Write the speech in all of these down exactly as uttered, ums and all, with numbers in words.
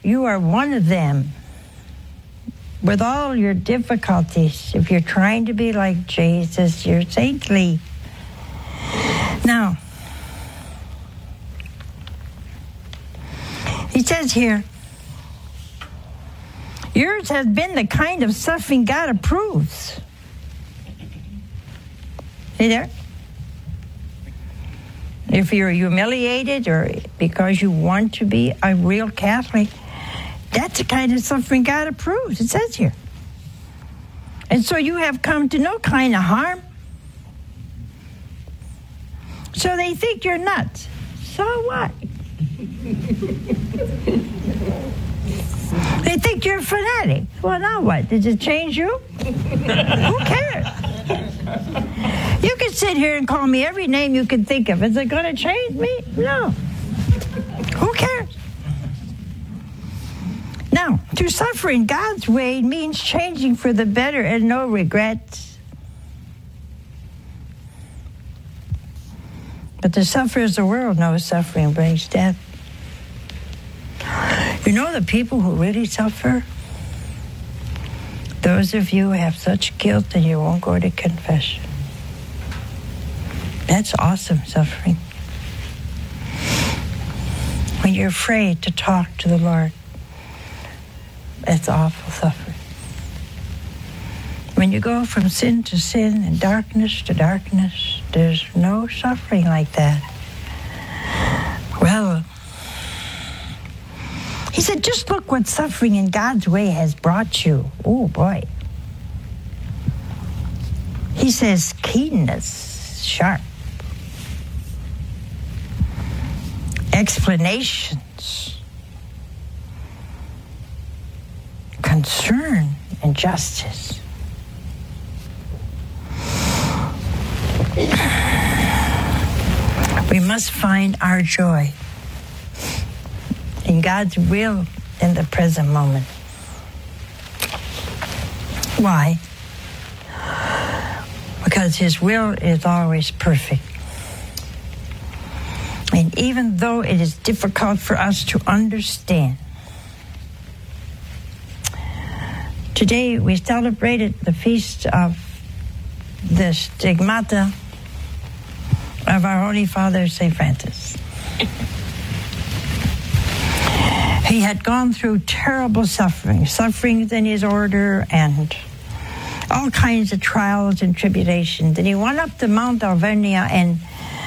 you are one of them. With all your difficulties, if you're trying to be like Jesus, you're saintly. Now, he says here, yours has been the kind of suffering God approves. See there? If you're humiliated or because you want to be a real Catholic, that's the kind of suffering God approves. It says here. And so you have come to no kind of harm. So they think you're nuts. So what? They think you're a fanatic. Well, now what? Does it change you? Who cares? You can sit here and call me every name you can think of. Is it going to change me? No. Who cares? Now, to suffer in God's way means changing for the better and no regrets. But to suffer as the world knows, suffering brings death. You know the people who really suffer? Those of you who have such guilt that you won't go to confession. That's awesome suffering. When you're afraid to talk to the Lord, it's awful suffering. When you go from sin to sin and darkness to darkness, there's no suffering like that. Well, he said, just look what suffering in God's way has brought you. Oh, boy. He says, keenness, sharp. Explanations. Concern and justice. We must find our joy in God's will in the present moment. Why? Because his will is always perfect. And even though it is difficult for us to understand, today we celebrated the feast of the stigmata of our Holy Father, Saint Francis. He had gone through terrible suffering, sufferings in his order and all kinds of trials and tribulations. And he went up to Mount Alvernia and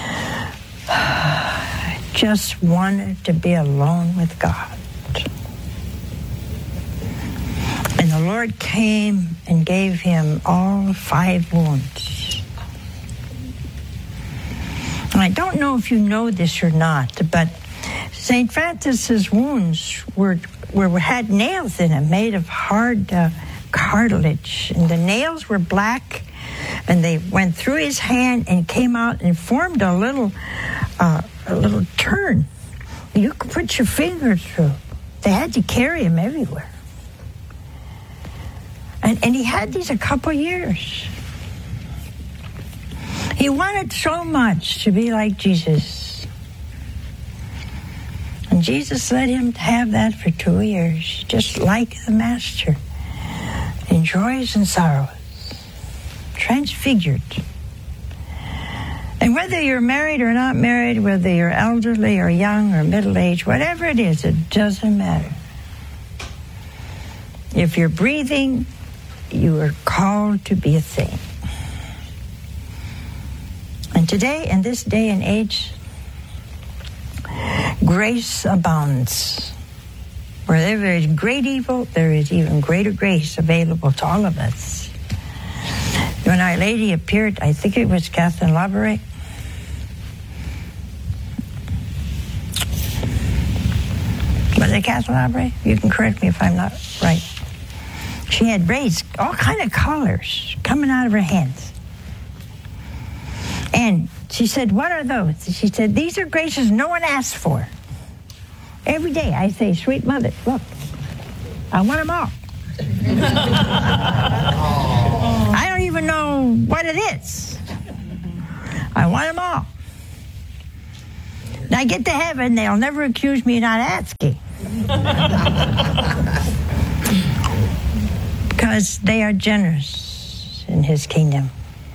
just wanted to be alone with God. And the Lord came and gave him all five wounds. And I don't know if you know this or not, but Saint Francis's wounds were, were had nails in them made of hard uh, cartilage, and the nails were black, and they went through his hand and came out and formed a little, uh, a little turn. You could put your finger through. They had to carry him everywhere, and and he had these a couple years. He wanted so much to be like Jesus. And Jesus let him have that for two years, just like the Master, in joys and sorrows, transfigured. And whether you're married or not married, whether you're elderly or young or middle-aged, whatever it is, it doesn't matter. If you're breathing, you are called to be a saint. And today, in this day and age, grace abounds. Where there is great evil, there is even greater grace available to all of us. When Our Lady appeared, I think it was Catherine Labouré. Was it Catherine Labouré? You can correct me if I'm not right. She had rays, all kind of colors coming out of her hands. And she said, what are those? She said, these are graces no one asked for. Every day I say, sweet mother, look, I want them all. I don't even know what it is. I want them all. When I get to heaven, they'll never accuse me of not asking. because they are generous in his kingdom.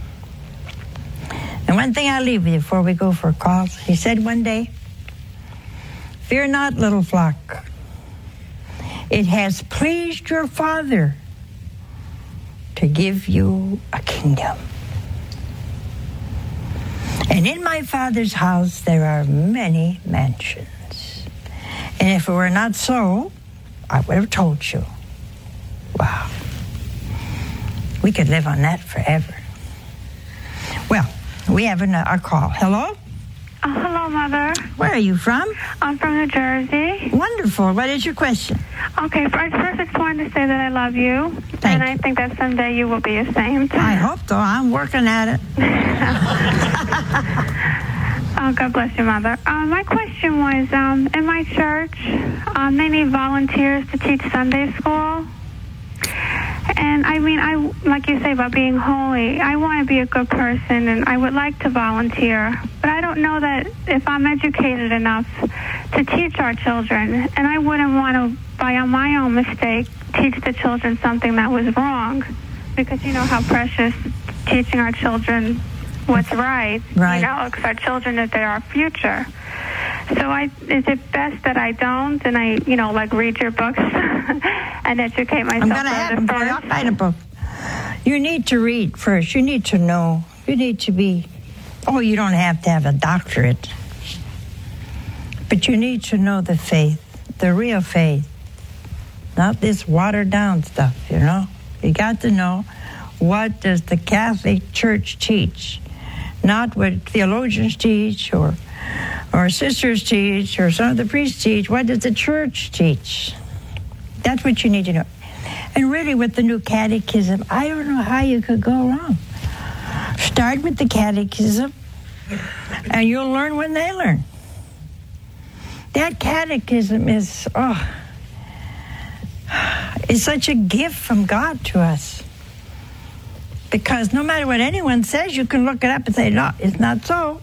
And one thing I'll leave with you before we go for a call, he said one day, "Fear not, little flock. It has pleased your Father to give you a kingdom. And in my Father's house there are many mansions. And if it were not so, I would have told you." Wow. We could live on that forever. Well, we have an, a call. Hello? Oh, hello, Mother. Where are you from? I'm from New Jersey. Wonderful. What is your question? Okay, first, first I just wanted to say that I love you. Thank and I think that someday you will be the same. I hope so. I'm working at it. Oh, God bless you, Mother. Uh, my question was, um, in my church, um, they need volunteers to teach Sunday school. And I mean, I like you say about being holy, I want to be a good person, and I would like to volunteer. But I don't know that if I'm educated enough to teach our children, and I wouldn't want to, by my own mistake, teach the children something that was wrong. Because you know how precious teaching our children what's right. Right. You know, because our children are our future. So I, is it best that I don't, and I, you know, like read your books and educate myself? I'm going to have them for you. I'll write a book. You need to read first. You need to know. You need to be, oh, you don't have to have a doctorate. But you need to know the faith, the real faith. Not this watered down stuff, you know. You got to know, what does the Catholic Church teach? Not what theologians teach or or sisters teach, or some of the priests teach. What does the church teach? That's what you need to know. And really, with the new catechism, I don't know how you could go wrong. Start with the catechism, and you'll learn when they learn. That catechism is, oh, it's such a gift from God to us. Because no matter what anyone says, you can look it up and say, no, it's not so.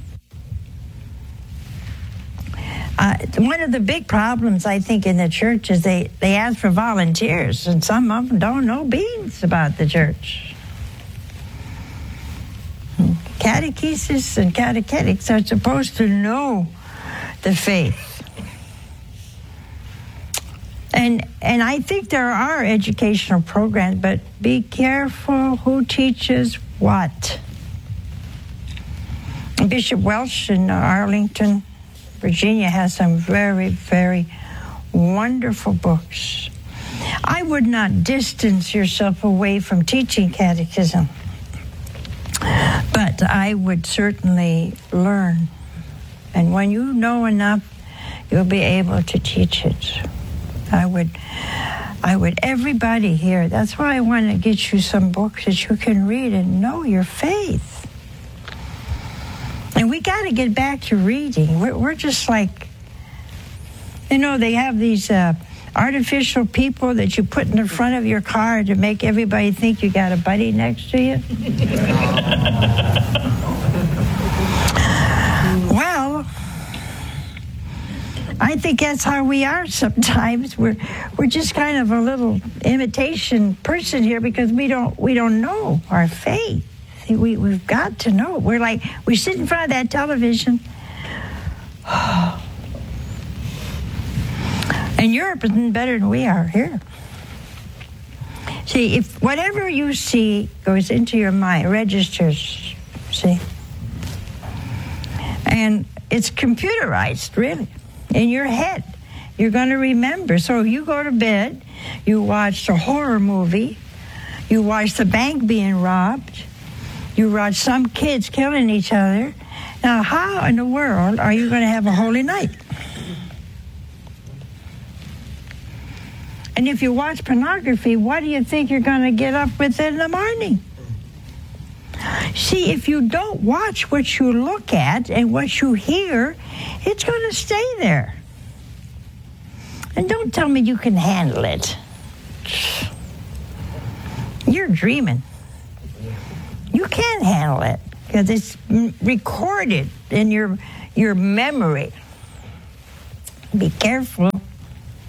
Uh, one of the big problems, I think, in the church is they, they ask for volunteers, and some of them don't know beans about the church. Catechesis and catechetics are supposed to know the faith. And and I think there are educational programs, but be careful who teaches what. Bishop Welch in Arlington, Virginia, has some very, very wonderful books. I would not distance yourself away from teaching catechism, but I would certainly learn. And when you know enough, you'll be able to teach it. I would, I would, everybody here, that's why I want to get you some books that you can read and know your faith. And we got to get back to reading. We're, we're just like, you know, they have these uh, artificial people that you put in the front of your car to make everybody think you got a buddy next to you. Well, I think that's how we are sometimes. We're we're just kind of a little imitation person here because we don't we don't know our faith. We, we've got to know. We're like, we sit in front of that television. And Europe isn't better than we are here. See, if whatever you see goes into your mind, registers, see? And it's computerized, really, in your head. You're going to remember. So you go to bed, you watch a horror movie, you watch the bank being robbed, you watch some kids killing each other. Now, how in the world are you going to have a holy night? And if you watch pornography, what do you think you're going to get up with in the morning? See, if you don't watch what you look at and what you hear, it's going to stay there. And don't tell me you can handle it. You're dreaming. You can't handle it because it's recorded in your your memory. Be careful.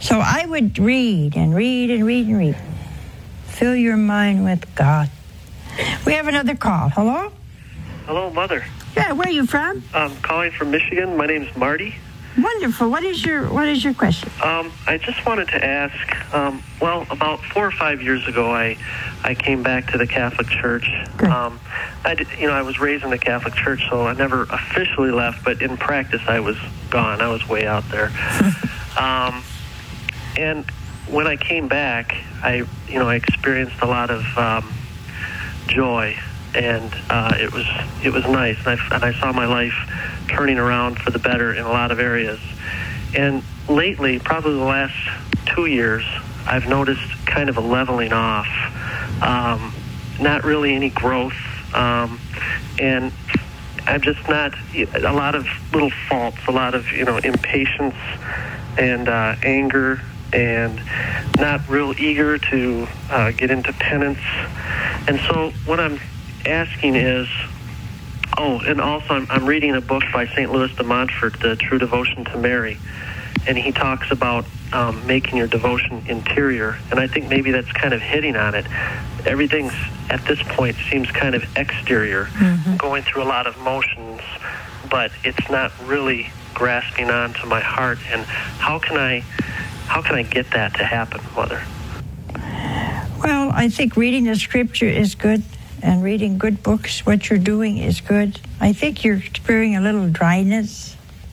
So I would read and read and read and read. Fill your mind with God. We have another call. Hello? Hello, Mother. Yeah, where are you from? I'm calling from Michigan. My name's Marty. Wonderful. What is your What is your question? Um, I just wanted to ask, um, well, about four or five years ago, I I came back to the Catholic Church. Good. Um, I did, you know, I was raised in the Catholic Church, so I never officially left, but in practice, I was gone. I was way out there. um, and when I came back, I, you know, I experienced a lot of um, joy, and uh, it was it was nice, and I, and I saw my life turning around for the better in a lot of areas. And lately, probably the last two years, I've noticed kind of a leveling off, um, not really any growth, um, and I'm just not, a lot of little faults, a lot of, you know, impatience and uh, anger, and not real eager to uh, get into penance. And so what I'm asking is, oh, and also I'm, I'm reading a book by Saint Louis de Montfort, The True Devotion to Mary, and he talks about um, making your devotion interior, and I think maybe that's kind of hitting on it. Everything's, at this point, seems kind of exterior, mm-hmm. going through a lot of motions, but it's not really grasping onto my heart. And how can I, how can I get that to happen, Mother? Well, I think reading the Scripture is good, and reading good books, what you're doing is good. I think you're experiencing a little dryness.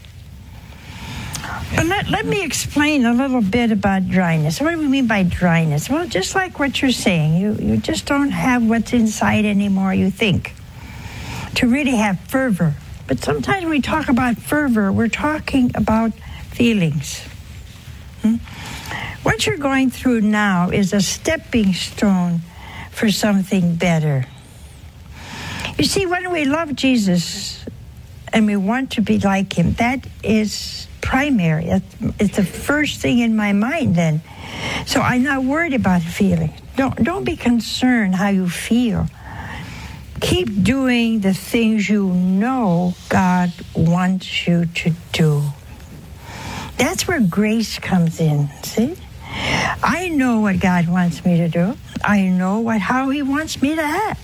But let, let me explain a little bit about dryness. What do we mean by dryness? Well, just like what you're saying, you, you just don't have what's inside anymore, you think, to really have fervor. But sometimes when we talk about fervor, we're talking about feelings. Hmm? What you're going through now is a stepping stone for something better. You see, when we love Jesus and we want to be like him, that is primary. It's the first thing in my mind then. So I'm not worried about feeling. Don't, don't be concerned how you feel. Keep doing the things you know God wants you to do. That's where grace comes in, see? I know what God wants me to do. I know what how he wants me to act.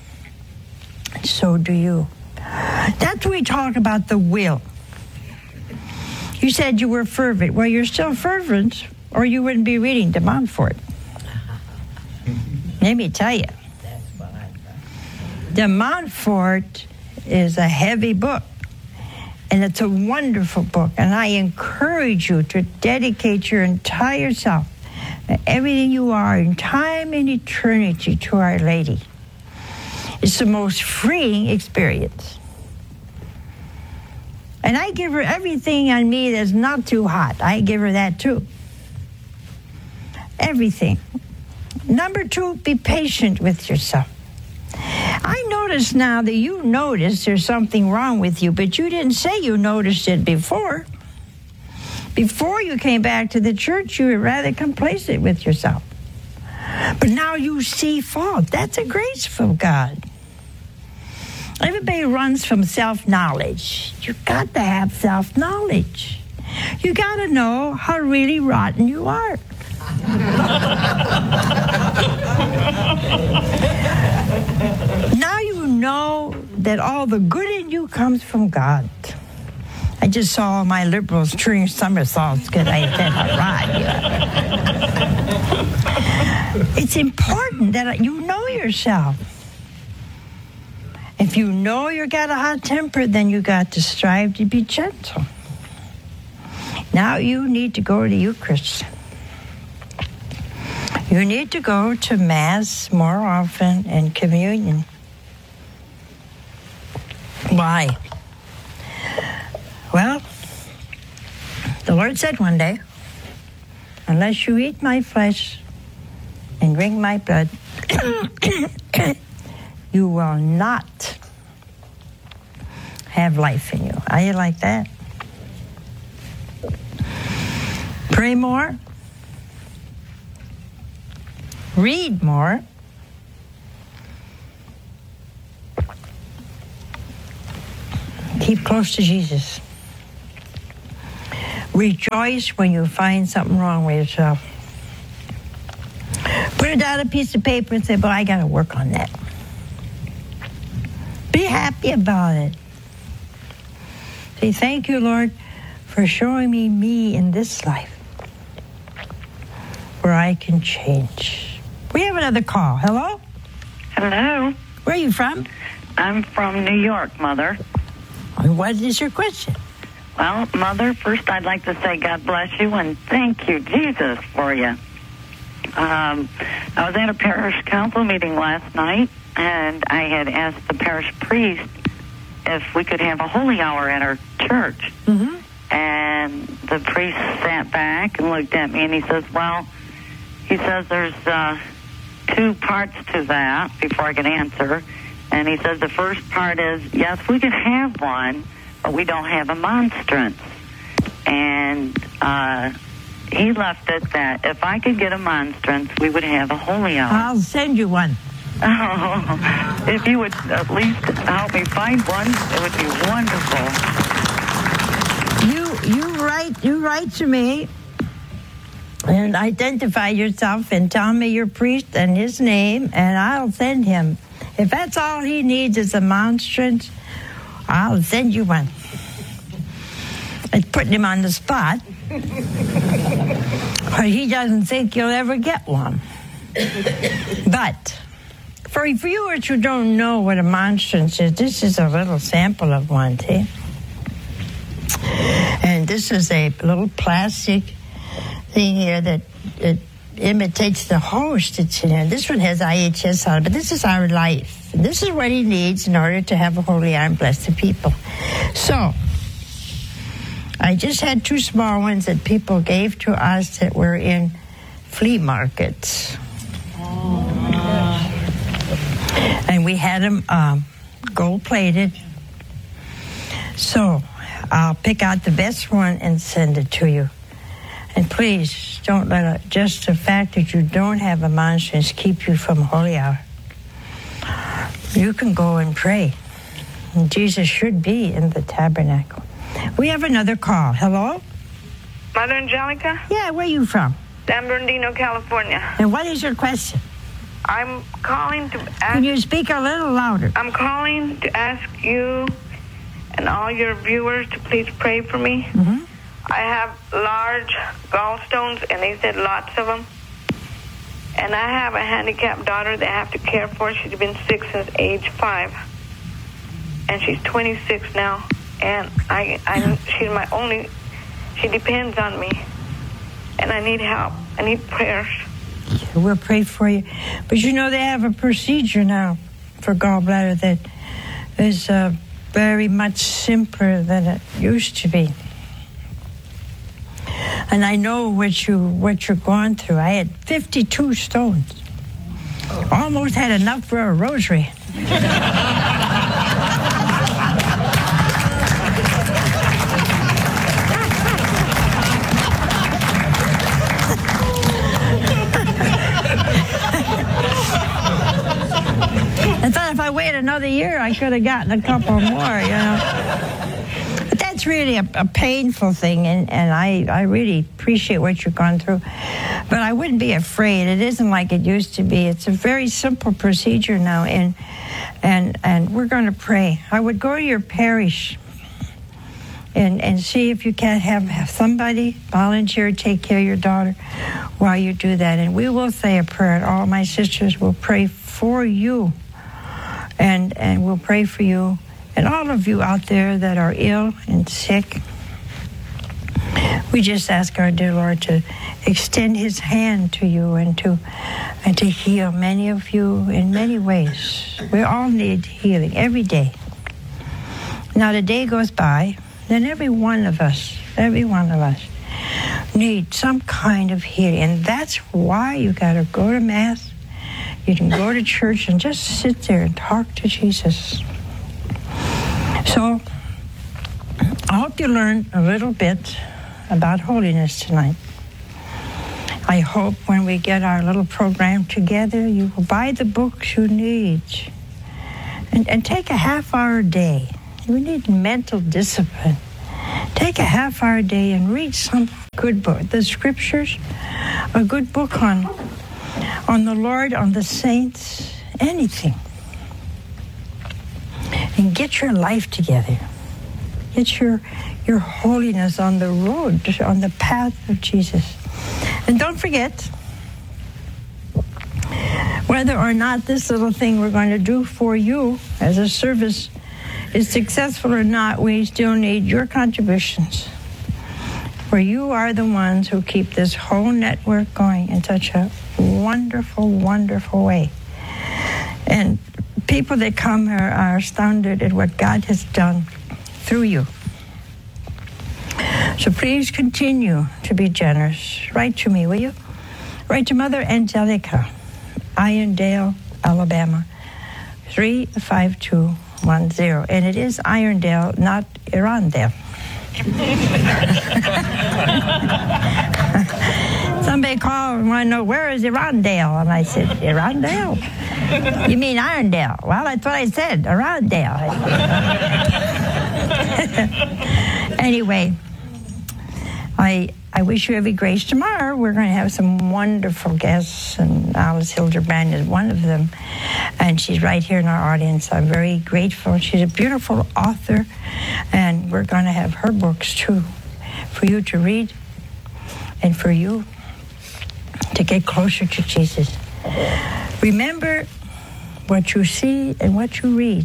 So do you. That's when we talk about the will. You said you were fervent. Well, you're still fervent, or you wouldn't be reading de Montfort. Let me tell you. De Montfort is a heavy book, and it's a wonderful book, and I encourage you to dedicate your entire self, everything you are, in time and eternity, to Our Lady. It's the most freeing experience. And I give her everything on me that's not too hot. I give her that too. Everything. Number two, be patient with yourself. I notice now that you notice there's something wrong with you, but you didn't say you noticed it before. Before you came back to the church, you were rather complacent with yourself. But now you see fault. That's a grace from God. Everybody runs from self-knowledge. You got to have self-knowledge. You got to know how really rotten you are. Now you know that all the good in you comes from God. I just saw all my liberals turning somersaults because I said, all right. It's important that you know yourself. If you know you got a hot temper, then you got to strive to be gentle. Now you need to go to Eucharist. You need to go to Mass more often and communion. Why? Well, the Lord said one day, unless you eat my flesh and drink my blood, you will not have life in you. Are you like that? Pray more. Read more. Keep close to Jesus. Rejoice when you find something wrong with yourself. Put it down on a piece of paper and say, "Boy, I got to work on that." Be happy about it. Say, "Thank you, Lord, for showing me me in this life where I can change." We have another call. Hello? Hello. Where are you from? I'm from New York, Mother. And what is your question? Well, Mother, first I'd like to say God bless you and thank you, Jesus, for you. Um, I was at a parish council meeting last night, and I had asked the parish priest if we could have a holy hour at our church. Mm-hmm. And the priest sat back and looked at me, and he says, well, he says there's uh, two parts to that before I can answer. And he says the first part is, yes, we could have one, but we don't have a monstrance. And uh, he left it that if I could get a monstrance, we would have a holy hour. I'll send you one. Oh, if you would at least help me find one, it would be wonderful. You you write you write to me and identify yourself and tell me your priest and his name, and I'll send him. If that's all he needs is a monstrance, I'll send you one. It's putting him on the spot. But he doesn't think you'll ever get one. But for viewers who don't know what a monstrance is, this is a little sample of one, see? And this is a little plastic thing here that it imitates the host that's in there. This one has I H S on it, but this is our life. This is what he needs in order to have a holy hour and bless the people. So, I just had two small ones that people gave to us that were in flea markets. Oh. And we had them um, gold-plated. So, I'll pick out the best one and send it to you. And please, don't let it, just the fact that you don't have a monstrance keep you from holy hour. You can go and pray. And Jesus should be in the tabernacle. We have another call. Hello? Mother Angelica? Yeah, where are you from? San Bernardino, California. And what is your question? I'm calling to ask... Can you speak a little louder? I'm calling to ask you and all your viewers to please pray for me. Mm-hmm. I have large gallstones, and they said lots of them. And I have a handicapped daughter that I have to care for. She's been sick since age five. And she's twenty-six now. And I, I, she's my only, she depends on me. And I need help. I need prayers. We'll pray for you. But you know, they have a procedure now for gallbladder that is uh, very much simpler than it used to be. And I know what, you, what you're going through. I had fifty-two stones. Almost had enough for a rosary. I thought if I waited another year, I could have gotten a couple more, you know. But that's really a, a painful thing, and, and I, I really appreciate what you're going through. But I wouldn't be afraid. It isn't like it used to be. It's a very simple procedure now, and and and we're going to pray. I would go to your parish and, and see if you can't have, have somebody volunteer to take care of your daughter while you do that. And we will say a prayer, and all my sisters will pray for you. And and we'll pray for you and all of you out there that are ill and sick. We just ask our dear Lord to extend his hand to you and to and to heal many of you in many ways. We all need healing every day. Now the day goes by, then every one of us, every one of us need some kind of healing. And that's why you got to go to Mass. You can go to church and just sit there and talk to Jesus. So, I hope you learned a little bit about holiness tonight. I hope when we get our little program together, you will buy the books you need and, and take a half hour a day. You need mental discipline. Take a half hour a day and read some good book. The scriptures, a good book on, on the Lord, on the saints, anything. And get your life together. Get your, your holiness on the road, on the path of Jesus. And don't forget, whether or not this little thing we're going to do for you as a service is successful or not, we still need your contributions. For you are the ones who keep this whole network going in such a wonderful, wonderful way. And people that come here are astounded at what God has done through you. So please continue to be generous. Write to me, will you? Write to Mother Angelica, Irondale, Alabama, three five two one zero. And it is Irondale, not Irondale. Somebody called and wanted to know, where is Irondale? And I said, Irondale? You mean Irondale? Well, that's what I said, Irondale. Anyway, I I wish you every grace tomorrow. We're going to have some wonderful guests, and Alice Hildebrand is one of them, and she's right here in our audience. I'm very grateful. She's a beautiful author, and we're going to have her books, too, for you to read and for you to get closer to Jesus. Remember, what you see and what you read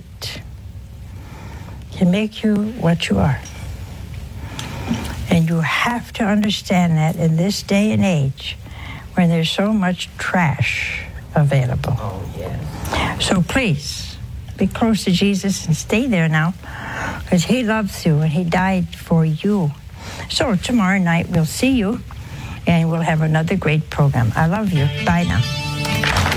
can make you what you are. And you have to understand that in this day and age when there's so much trash available. Oh, yes. So please, be close to Jesus and stay there now, because he loves you and he died for you. So tomorrow night we'll see you and we'll have another great program. I love you. Bye now.